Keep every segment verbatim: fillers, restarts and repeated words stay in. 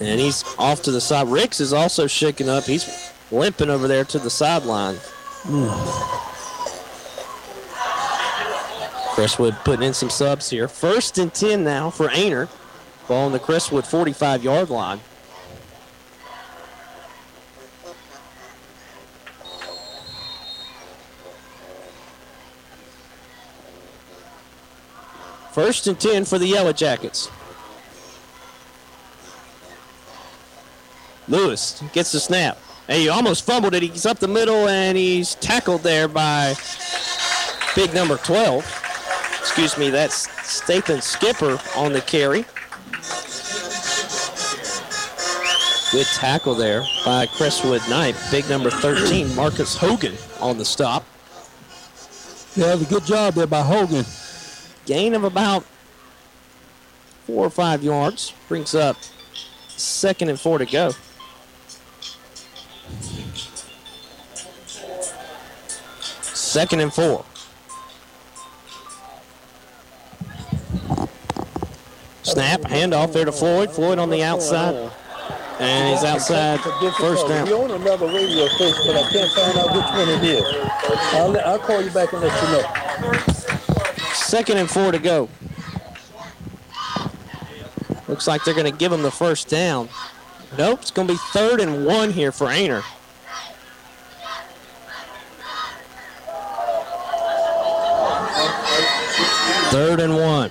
And he's off to the side. Ricks is also shaken up. He's limping over there to the sideline. Mm. Crestwood putting in some subs here. First and ten now for Ainer. Ball on the Crestwood forty-five-yard line. First and ten for the Yellow Jackets. Lewis gets the snap. Hey, he almost fumbled it. He's up the middle, and he's tackled there by big number twelve. Excuse me, that's Stathan Skipper on the carry. Good tackle there by Crestwood Knight. Big number thirteen, Marcus Hogan on the stop. Yeah, a good job there by Hogan. Gain of about four or five yards. Brings up second and four to go. Second and four. Snap, handoff there to Floyd. Floyd on the outside. And he's outside first down. You're on another radio station, but I can't find out which one it is. I'll, I'll call you back and let you know. Second and four to go. Looks like they're going to give him the first down. Nope, it's going to be third and one here for Ainer. Third and one.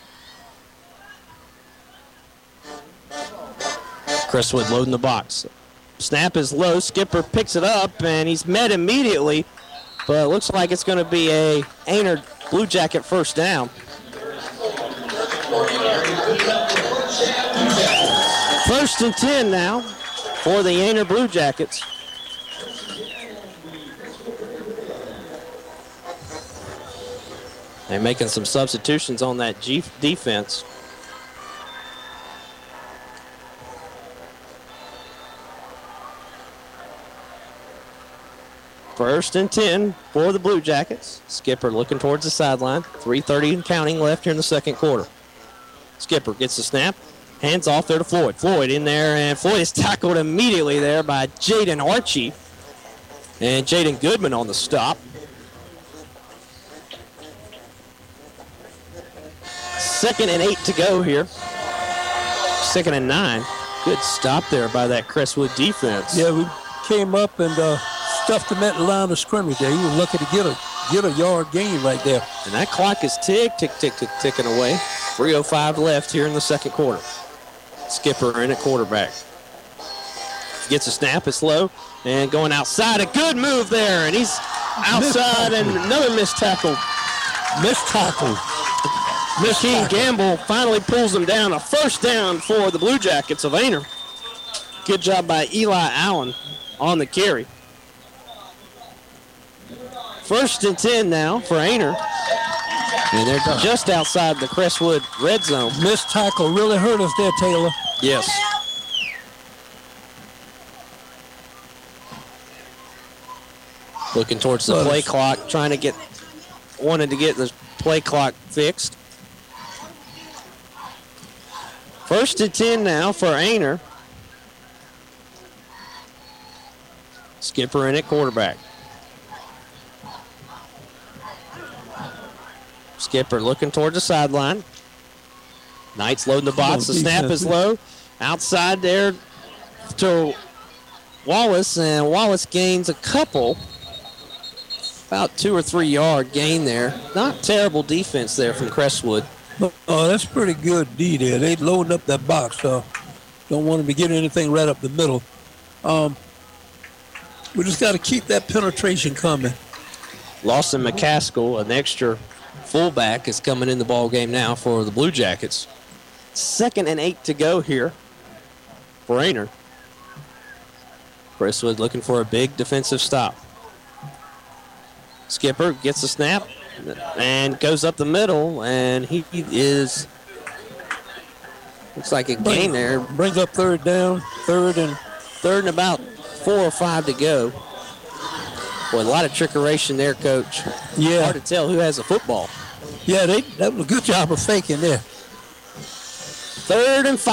Crestwood loading the box. Snap is low. Skipper picks it up, and he's met immediately. But it looks like it's going to be a Ainer Blue Jacket first down. First and ten now for the Ainer Blue Jackets. They're making some substitutions on that G defense. First and ten for the Blue Jackets. Skipper looking towards the sideline. three thirty and counting left here in the second quarter. Skipper gets the snap. Hands off there to Floyd. Floyd in there, and Floyd is tackled immediately there by Jaden Archie. And Jaden Goodman on the stop. Second and eight to go here. Second and nine. Good stop there by that Crestwood defense. Yeah, we came up and uh, stuffed him at the line of scrimmage there. He was lucky to get a get a yard gain right there. And that clock is tick, tick, tick, tick, ticking away. three oh five left here in the second quarter. Skipper in at quarterback. Gets a snap, it's low, and going outside. A good move there, and he's outside, and another missed tackle. Missed tackle. King Gamble finally pulls them down. A first down for the Blue Jackets of Ainer. Good job by Eli Allen on the carry. First and ten now for Ainer. And they're just outside the Crestwood red zone. Missed tackle really hurt us there, Taylor. Yes. Looking towards the play clock, trying to get, wanted to get the play clock fixed. First and ten now for Ainer. Skipper in at quarterback. Skipper looking towards the sideline. Knight's loading the box. The snap is low. Outside there to Wallace, and Wallace gains a couple. About two or three yard gain there. Not terrible defense there from Crestwood. Oh, that's pretty good D there. They loading up that box. So don't want to be getting anything right up the middle. Um, we just got to keep that penetration coming. Lawson McCaskill, an extra fullback, is coming in the ball game now for the Blue Jackets. Second and eight to go here for Ainer. Crestwood looking for a big defensive stop. Skipper gets a snap and goes up the middle, and he is, looks like a gain there. Brings up third down, third and third and about four or five to go. Boy, a lot of trickeration there, Coach. Yeah. Hard to tell who has a football. Yeah, they that was a good job of faking there. Third and five.